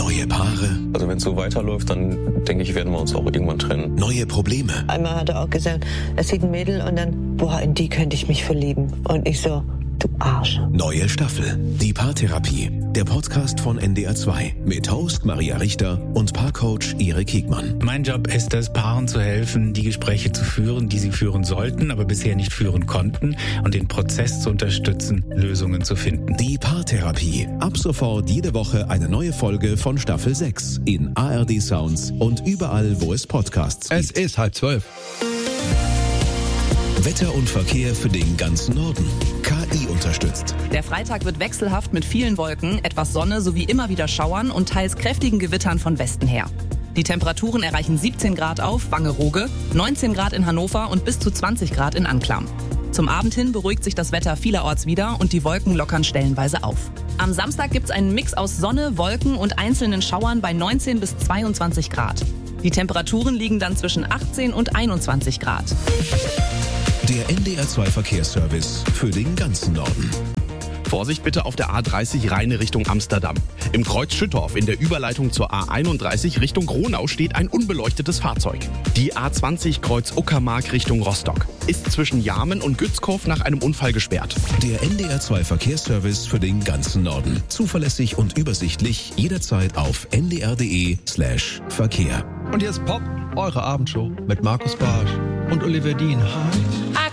Neue Paare. Also wenn es so weiterläuft, dann denke ich, werden wir uns auch irgendwann trennen. Neue Probleme. Einmal hat er auch gesagt, er sieht ein Mädel und dann, boah, in die könnte ich mich verlieben. Und ich so, du Arsch. Neue Staffel. Die Paartherapie. Der Podcast von NDR 2 mit Host Maria Richter und Paarcoach Erik Hegmann. Mein Job ist es, Paaren zu helfen, die Gespräche zu führen, die sie führen sollten, aber bisher nicht führen konnten, und den Prozess zu unterstützen, Lösungen zu finden. Die Paartherapie. Ab sofort jede Woche eine neue Folge von Staffel 6 in ARD Sounds und überall, wo es Podcasts gibt. Es ist 11:30. Wetter und Verkehr für den ganzen Norden. KI unterstützt. Der Freitag wird wechselhaft mit vielen Wolken, etwas Sonne sowie immer wieder Schauern und teils kräftigen Gewittern von Westen her. Die Temperaturen erreichen 17 Grad auf Wangerooge, 19 Grad in Hannover und bis zu 20 Grad in Anklam. Zum Abend hin beruhigt sich das Wetter vielerorts wieder und die Wolken lockern stellenweise auf. Am Samstag gibt's einen Mix aus Sonne, Wolken und einzelnen Schauern bei 19 bis 22 Grad. Die Temperaturen liegen dann zwischen 18 und 21 Grad. Der NDR 2 Verkehrsservice für den ganzen Norden. Vorsicht bitte auf der A30 Rheine Richtung Amsterdam. Im Kreuz Schüttorf in der Überleitung zur A31 Richtung Gronau steht ein unbeleuchtetes Fahrzeug. Die A20 Kreuz Uckermark Richtung Rostock ist zwischen Jarmen und Gützkow nach einem Unfall gesperrt. Der NDR 2 Verkehrsservice für den ganzen Norden. Zuverlässig und übersichtlich jederzeit auf ndr.de/Verkehr. Und jetzt Pop, eure Abendshow mit Markus Barsch und Oliver Dien. Hi.